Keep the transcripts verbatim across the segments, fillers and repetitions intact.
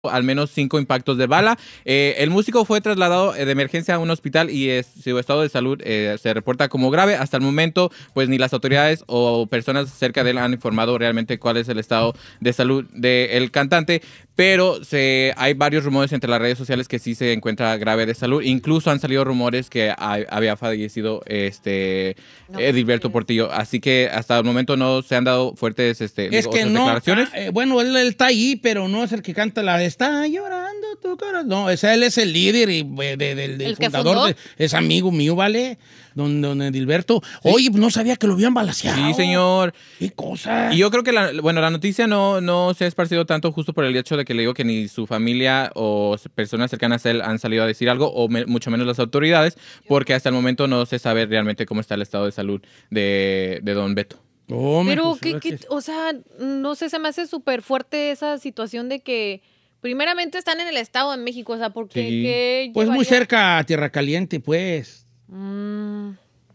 al menos cinco impactos de bala. Eh, el músico fue trasladado de emergencia a un hospital y es, su estado de salud eh, se reporta como grave. Hasta el momento, pues ni las autoridades o personas cerca de él han informado realmente cuál es el estado de salud del cantante, pero se, hay varios rumores entre las redes sociales que sí se encuentra grave de salud. Incluso han salido rumores que hay, había fallecido este no, Edilberto Portillo. Así que hasta el momento no se han dado fuertes este, es que no, declaraciones. Ah, eh, bueno, él, él está ahí, pero no es el que canta la está llorando tu corazón. No, ese, él es el líder y de, de, de, del fundador. De, es amigo mío, ¿vale? Don, don Edilberto. Sí. Oye, no sabía que lo habían balaceado. Sí, señor. Qué cosa. Y yo creo que, la, bueno, la noticia no, no se ha esparcido tanto justo por el hecho de que le digo que ni su familia o personas cercanas a él han salido a decir algo, o me, mucho menos las autoridades, porque hasta el momento no se sabe realmente cómo está el estado de salud de, de don Beto. Oh, Pero, ¿qué, qué, o sea, no sé, se me hace súper fuerte esa situación de que primeramente están en el Estado de México, o sea, porque... Sí. ¿qué pues llevaría? Muy cerca a Tierra Caliente, pues. Mm.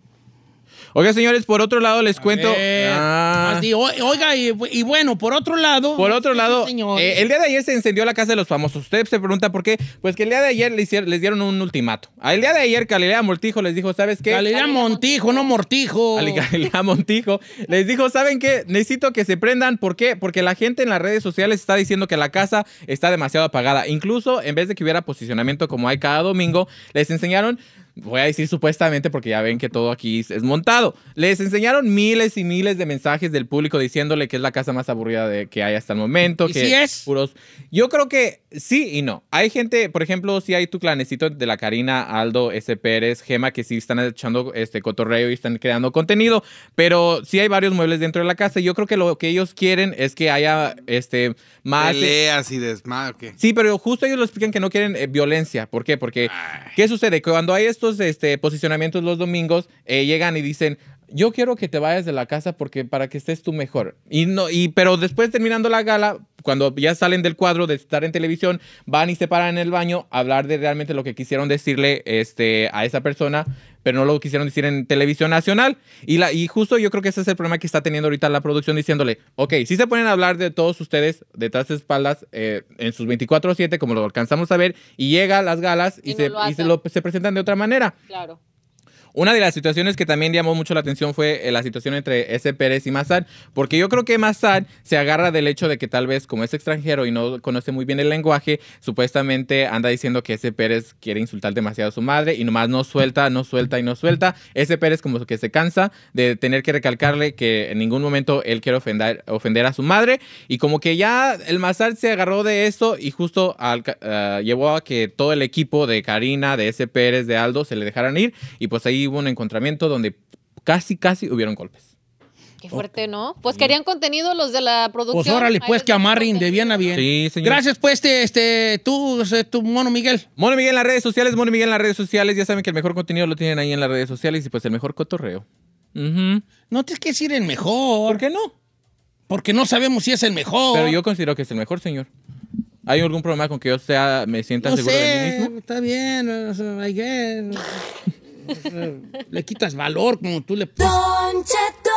Oiga, señores, por otro lado les cuento... Ver, ah, así, oiga, y, y bueno, por otro lado... Por otro lado, eh, el día de ayer se encendió la Casa de los Famosos. Usted se pregunta por qué. Pues que el día de ayer les, hicieron, les dieron un ultimato. El día de ayer Galilea Montijo les dijo, ¿sabes qué? Galilea Montijo, no Mortijo. Galilea Montijo les dijo, ¿saben qué? Necesito que se prendan. ¿Por qué? Porque la gente en las redes sociales está diciendo que la casa está demasiado apagada. Incluso, en vez de que hubiera posicionamiento como hay cada domingo, les enseñaron... Voy a decir supuestamente porque ya ven que todo aquí es montado. Les enseñaron miles y miles de mensajes del público diciéndole que es la casa más aburrida de, que hay hasta el momento. ¿Y que si es? Puros... Yo creo que sí y no. Hay gente, por ejemplo, sí hay tu clanecito de la Karina, Aldo, S. Pérez, Gema, que sí están echando este cotorreo y están creando contenido. Pero sí hay varios muebles dentro de la casa. Y yo creo que lo que ellos quieren es que haya este más... Peleas y desmadre. ¿Qué? Sí, pero justo ellos lo explican que no quieren eh, violencia. ¿Por qué? Porque, Ay. ¿qué sucede? Cuando hay estos Este, posicionamientos los domingos, eh, llegan y dicen, yo quiero que te vayas de la casa porque para que estés tú mejor. Y no, y, pero después terminando la gala, cuando ya salen del cuadro de estar en televisión, van y se paran en el baño a hablar de realmente lo que quisieron decirle este, a esa persona, pero no lo quisieron decir en televisión nacional. Y, la, y justo yo creo que ese es el problema que está teniendo ahorita la producción, diciéndole, ok, sí se ponen a hablar de todos ustedes detrás de espaldas eh, en sus veinticuatro siete, como lo alcanzamos a ver, y llega a las galas y, y, no se, y se, lo, se presentan de otra manera. Claro. Una de las situaciones que también llamó mucho la atención fue la situación entre S. Pérez y Massad, porque yo creo que Massad se agarra del hecho de que tal vez como es extranjero y no conoce muy bien el lenguaje, supuestamente anda diciendo que S. Pérez quiere insultar demasiado a su madre y nomás no suelta, no suelta y no suelta. S. Pérez como que se cansa de tener que recalcarle que en ningún momento él quiere ofender, ofender a su madre, y como que ya el Massad se agarró de eso y justo al, uh, llevó a que todo el equipo de Karina, de S. Pérez, de Aldo se le dejaran ir, y pues ahí hubo un encontramiento donde casi, casi hubieron golpes. Qué fuerte, ¿no? Pues querían contenido los de la producción. Pues órale, pues que amarren de bien a bien. Sí, señor. Gracias, pues, este, este tú, tu Mono Miguel. Mono Miguel en las redes sociales, Mono Miguel en las redes sociales. Ya saben que el mejor contenido lo tienen ahí en las redes sociales y pues el mejor cotorreo. Uh-huh. No tienes que decir el mejor. ¿Por qué no? Porque no sabemos si es el mejor. Pero yo considero que es el mejor, señor. ¿Hay algún problema con que yo sea, me sienta no seguro sé, de mí mismo? Está bien, o sea, I guess. Le quitas valor como tú le... Don Cheto.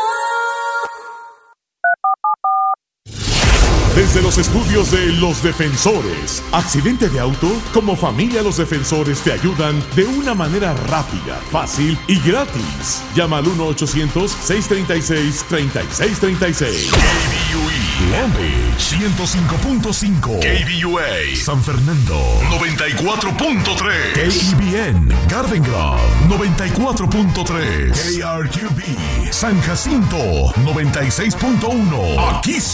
Desde los estudios de Los Defensores. ¿Accidente de auto? Como familia Los Defensores te ayudan de una manera rápida, fácil y gratis. Llama al uno ochocientos, seiscientos treinta y seis, treinta y seis treinta y seis. K B U E Long Beach ciento cinco punto cinco. K B U A San Fernando noventa y cuatro punto tres. K E B N Garden Grove noventa y cuatro punto tres. K R Q B San Jacinto noventa y seis punto uno. Aquí